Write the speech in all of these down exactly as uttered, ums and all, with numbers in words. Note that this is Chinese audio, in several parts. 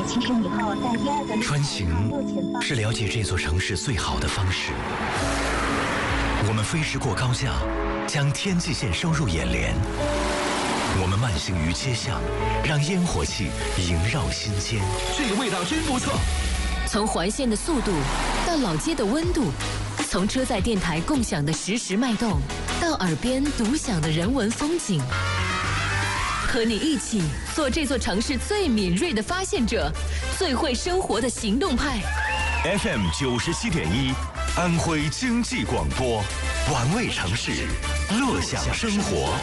启程以后，在第二个穿行是了解这座城市最好的方式。我们飞驰过高架，将天际线收入眼帘。我们慢行于街巷，让烟火气萦绕心间。 这个味道真不错。 从环线的速度到老街的温度，从车载电台共享的实时脉动，到耳边独享的人文风景。和你一起做这座城市最敏锐的发现者，最会生活的行动派。 F M 九十七点一，安徽经济广播，玩味城市，乐享生活。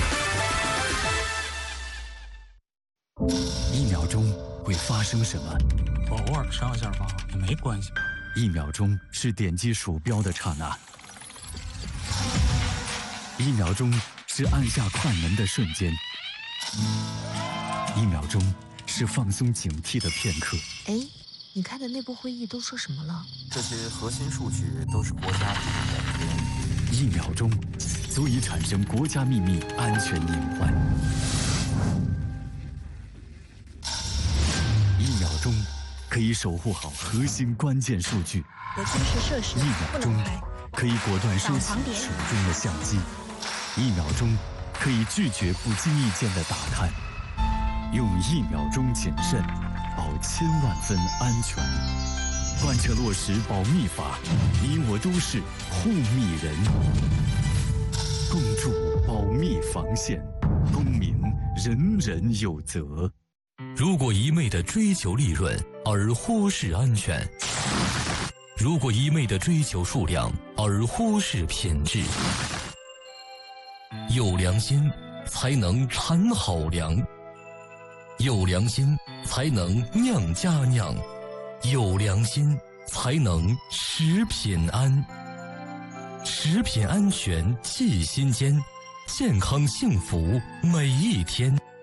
一秒钟会发生什么？ 我偶尔上一下吧，也没关系吧。 一秒钟是点击鼠标的刹那，一秒钟是按下快门的瞬间，一秒钟是放松警惕的片刻。 哎，你开的内部会议都说什么了？ 这些核心数据都是国家机密文件。 一秒钟足以产生国家秘密安全隐患。一秒钟可以守护好核心关键数据。 有军事设施一秒钟可以果断收起手中的相机。一秒钟可以拒绝不经意间的打探。用一秒钟谨慎，保千万分安全。贯彻落实保密法，你我都是护密人。共筑保密防线，公民人人有责。 如果一味地追求利润而忽视安全，如果一味地追求数量而忽视品质，有良心才能产好粮，有良心才能酿佳酿，有良心才能食品安。食品安全系心间，健康幸福每一天。